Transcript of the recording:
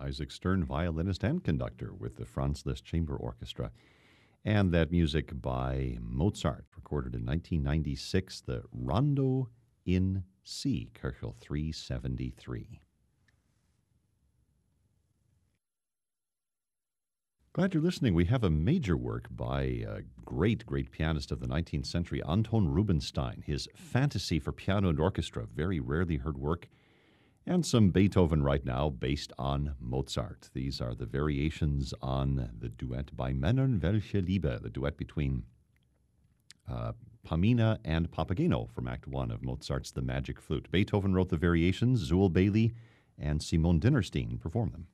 Isaac Stern, violinist and conductor with the Franz Liszt Chamber Orchestra. And that music by Mozart, recorded in 1996, the Rondo in C, Köchel 373. Glad you're listening. We have a major work by a great pianist of the 19th century, Anton Rubinstein. His Fantasy for Piano and Orchestra, very rarely heard work, and some Beethoven right now based on Mozart. These are the variations on the duet by Männern welche Liebe, the duet between Pamina and Papageno from Act 1 of Mozart's The Magic Flute. Beethoven wrote the variations, Zuul Bailey and Simone Dinnerstein performed them.